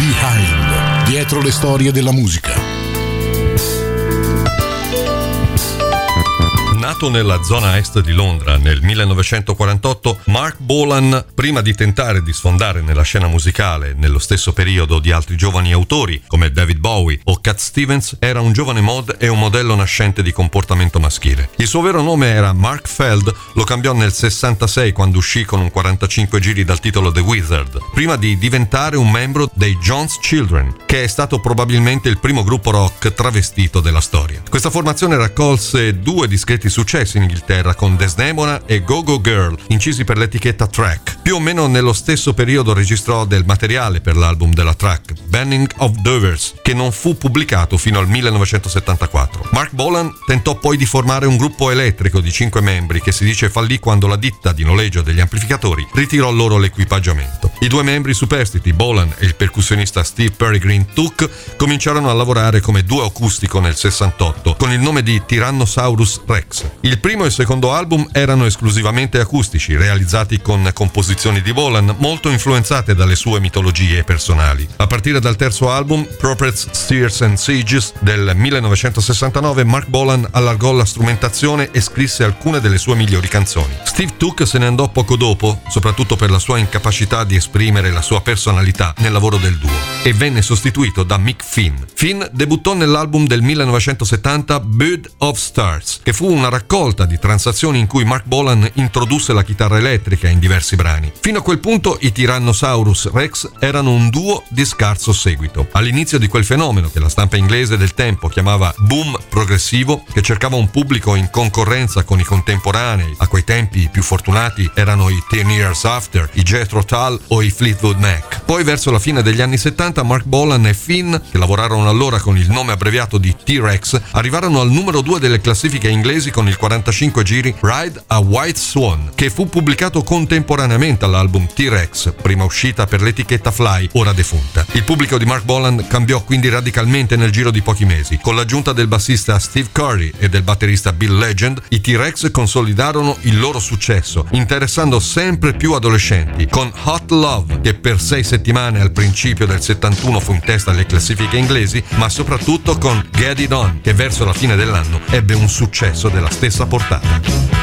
Behind, dietro le storie della musica. Nato nella zona est di Londra nel 1948, Marc Bolan, prima di tentare di sfondare nella scena musicale nello stesso periodo di altri giovani autori come David Bowie o Cat Stevens, era un giovane mod e un modello nascente di comportamento maschile. Il suo vero nome era Mark Feld, lo cambiò nel 66 quando uscì con un 45 giri dal titolo The Wizard, prima di diventare un membro dei Jones Children, che è stato probabilmente il primo gruppo rock travestito della storia. Questa formazione raccolse 2 discreti successi in Inghilterra con Desdemona e Go Go Girl, incisi per l'etichetta Track. Più o meno nello stesso periodo registrò del materiale per l'album della Track, Banning of Dovers, che non fu pubblicato fino al 1974. Marc Bolan tentò poi di formare un gruppo elettrico di 5 membri che si dice fallì quando la ditta di noleggio degli amplificatori ritirò loro l'equipaggiamento. I 2 membri superstiti, Bolan e il percussionista Steve Peregrine Took, cominciarono a lavorare come duo acustico nel 68 con il nome di Tyrannosaurus Rex. Il primo e il secondo album erano esclusivamente acustici, realizzati con composizioni di Bolan molto influenzate dalle sue mitologie personali. A partire dal terzo album, Prophets, Steers and Sieges del 1969, Marc Bolan allargò la strumentazione e scrisse alcune delle sue migliori canzoni. Steve Took se ne andò poco dopo, soprattutto per la sua incapacità di esprimere la sua personalità nel lavoro del duo, e venne sostituito da Mick Finn. Finn debuttò nell'album del 1970 Bird of Stars, che fu una raccolta di transazioni in cui Marc Bolan introdusse la chitarra elettrica in diversi brani. Fino a quel punto i Tyrannosaurus Rex erano un duo di scarso seguito. All'inizio di quel fenomeno che la stampa inglese del tempo chiamava boom progressivo, che cercava un pubblico in concorrenza con i contemporanei, a quei tempi i più fortunati erano i 10 Years After, i Jethro Tull o i Fleetwood Mac. Poi verso la fine degli anni 70 Marc Bolan e Finn, che lavorarono allora con il nome abbreviato di T-Rex, arrivarono al numero 2 delle classifiche inglesi con il 45 giri Ride a White Swan, che fu pubblicato contemporaneamente all'album T-Rex, prima uscita per l'etichetta Fly, ora defunta. Il pubblico di Marc Bolan cambiò quindi radicalmente nel giro di pochi mesi. Con l'aggiunta del bassista Steve Curry e del batterista Bill Legend, i T-Rex consolidarono il loro successo, interessando sempre più adolescenti, con Hot Love, che per 6 settimane al principio del 71 fu in testa alle classifiche inglesi, ma soprattutto con Get It On, che verso la fine dell'anno ebbe un successo della stessa portata.